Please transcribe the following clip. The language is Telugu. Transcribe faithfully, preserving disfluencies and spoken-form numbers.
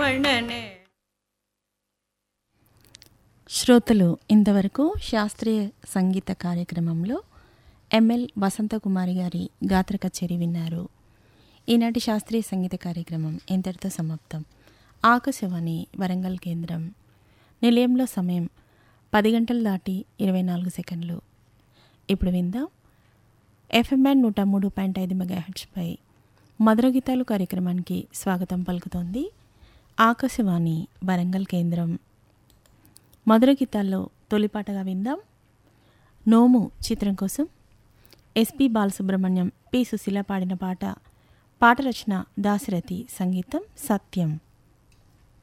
రమణనే. శ్రోతలు ఇంతవరకు శాస్త్రీయ సంగీత కార్యక్రమంలో ఎంఎల్ వసంతకుమారి గారి గాత్ర కచేరీ విన్నారు. ఈనాటి శాస్త్రీయ సంగీత కార్యక్రమం ఇంతటితో సమాప్తం. ఆకాశవాణి వరంగల్ కేంద్రం. నిలయంలో సమయం పది గంటలు దాటి ఇరవై నాలుగు సెకండ్లు. ఇప్పుడు విందాం ఎఫ్ఎంఎన్ నూట మూడు పాయింట్ ఐదు మెగాహెర్ట్జ్పై మధుర గీతాలు కార్యక్రమానికి స్వాగతం పలుకుతోంది ఆకాశవాణి వరంగల్ కేంద్రం. మధుర గీతాల్లో తొలిపాటగా విందాం నోము చిత్రం కోసం ఎస్పి బాలసుబ్రహ్మణ్యం, పి సుశీల పాడిన పాట. పాట రచన దాశరథి, సంగీతం సత్యం.